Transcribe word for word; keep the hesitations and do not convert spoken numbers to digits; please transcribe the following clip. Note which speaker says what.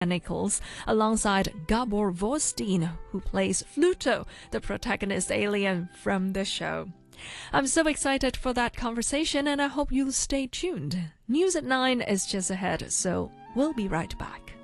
Speaker 1: Nichols, alongside Gabor Vorstein, who plays Fluto, the protagonist alien from the show. I'm so excited for that conversation, and I hope you'll stay tuned. News at nine is just ahead, so we'll be right back.